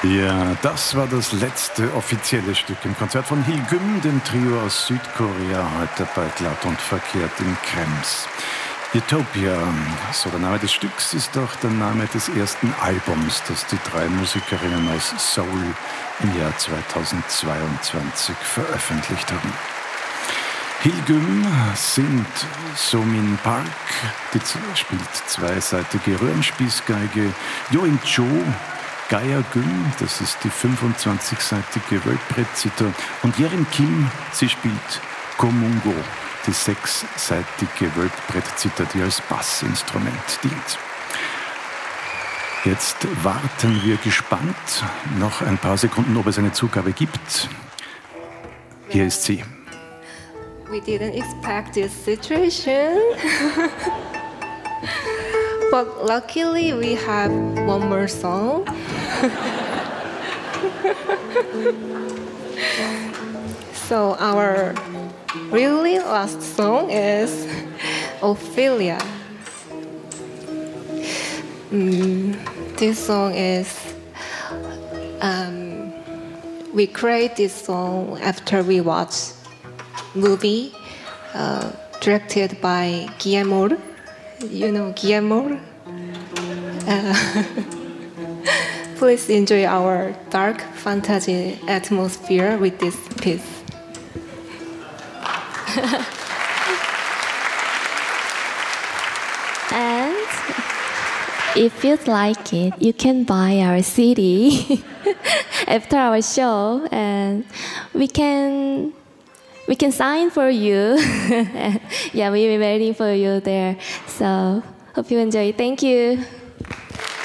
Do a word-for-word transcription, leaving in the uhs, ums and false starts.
Ja, das war das letzte offizielle Stück im Konzert von Hilgym, dem Trio aus Südkorea, heute bei Glatt und Verkehrt in Krems. Utopia, so der Name des Stücks, ist auch der Name des ersten Albums, das die drei Musikerinnen aus Seoul im Jahr zweitausendzweiundzwanzig veröffentlicht haben. Hilgym sind Somin Park, die spielt zweiseitige Röhrenspießgeige, Yoin Cho, Gaia Gym, das ist die fünfundzwanzigseitige Wölbbrettzither, und Yerim Kim, sie spielt Komungo, die sechsseitige Wölbbrettzither, die als Bassinstrument dient. Jetzt warten wir gespannt noch ein paar Sekunden, ob es eine Zugabe gibt. Hier ist sie. We didn't expect this situation. But luckily we have one more song. So our really last song is Ophelia. Mm, this song is um, we create this song after we watch movie uh, directed by Guillermo. You know Guillermo? Uh, please enjoy our dark fantasy atmosphere with this piece. And if you'd like it, you can buy our C D after our show, and we can we can sign for you. Yeah, we'll be waiting for you there. So hope you enjoy. Thank you.